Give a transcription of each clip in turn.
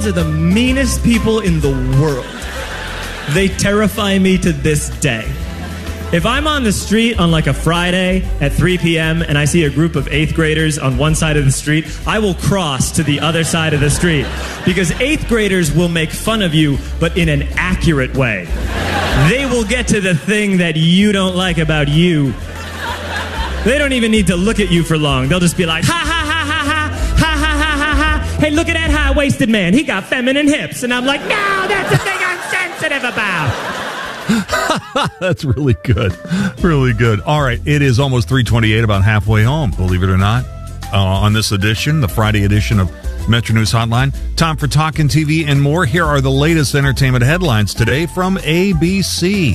are the meanest people in the world. They terrify me to this day. If I'm on the street on like a Friday at 3 p.m. and I see a group of 8th graders on one side of the street, I will cross to the other side of the street because 8th graders will make fun of you, but in an accurate way. They will get to the thing that you don't like about you. They don't even need to look at you for long. They'll just be like, ha, ha, ha, ha, ha, ha, ha, ha, ha, ha. Hey, look at that high-waisted man. He got feminine hips. And I'm like, no, that's the thing I'm sensitive about. That's really good. Really good. All right. It is almost 3:28, about halfway home, believe it or not, on this edition, the Friday edition of Metro News Hotline. Time for Talkin' TV and more. Here are the latest entertainment headlines today from ABC.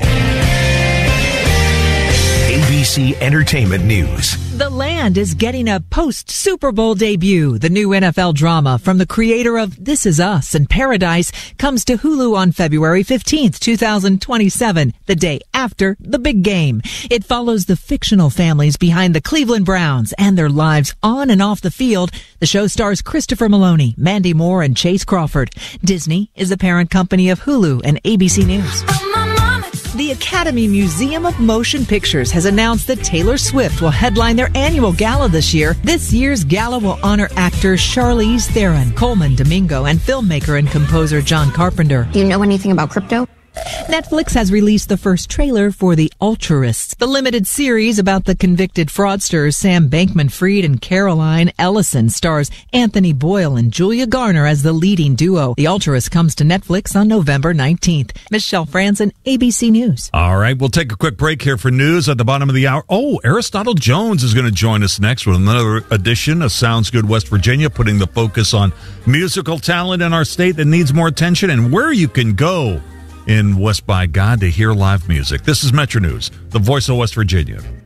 ABC Entertainment News. The Land is getting a post-Super Bowl debut. The new NFL drama from the creator of This Is Us and Paradise comes to Hulu on February 15th, 2027, the day after the big game. It follows the fictional families behind the Cleveland Browns and their lives on and off the field. The show stars Christopher Maloney, Mandy Moore, and Chase Crawford. Disney is the parent company of Hulu and ABC News. The Academy Museum of Motion Pictures has announced that Taylor Swift will headline their annual gala this year. This year's gala will honor actors Charlize Theron, Coleman Domingo, and filmmaker and composer John Carpenter. Do you know anything about crypto? Netflix has released the first trailer for The Altruists, the limited series about the convicted fraudsters Sam Bankman-Fried and Caroline Ellison. Stars Anthony Boyle and Julia Garner as the leading duo. The Altruists comes to Netflix on November 19th. Michelle Franzen, ABC News. All right, we'll take a quick break here for news at the bottom of the hour. Oh, Aristotle Jones is going to join us next with another edition of Sounds Good West Virginia, putting the focus on musical talent in our state that needs more attention and where you can go in West by God to hear live music. This is Metro News, the voice of West Virginia.